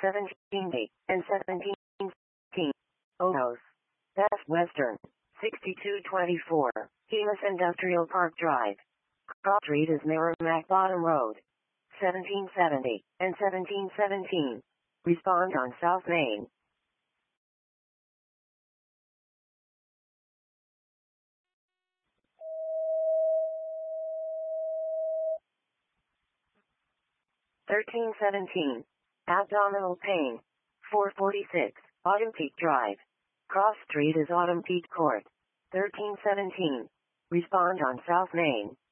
1780 and 1715. Onos. Best Western. 6224. Hemus Industrial Park Drive. Cross Street is Merrimack Bottom Road. 1770 and 1717. Respond on South Main. (1317). Abdominal pain. 446. Autumn Peak Drive. Cross Street is Autumn Peak Court. 1317. Respond on South Main.